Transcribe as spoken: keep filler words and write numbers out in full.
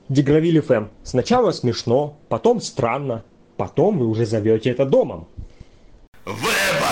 Дегравиль эф эм. Сначала смешно, потом странно, потом вы уже зовете это домом. Выбор!